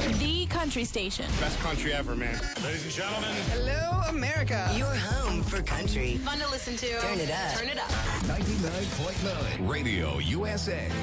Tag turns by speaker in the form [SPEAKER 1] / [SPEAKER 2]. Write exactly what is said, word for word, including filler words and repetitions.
[SPEAKER 1] The country station.
[SPEAKER 2] Best country ever, man.
[SPEAKER 3] Ladies and gentlemen.
[SPEAKER 4] Hello, America.
[SPEAKER 5] Your home for country.
[SPEAKER 6] Fun to listen to.
[SPEAKER 5] Turn it up.
[SPEAKER 6] Turn it up.
[SPEAKER 7] ninety-nine point nine Radio U S A.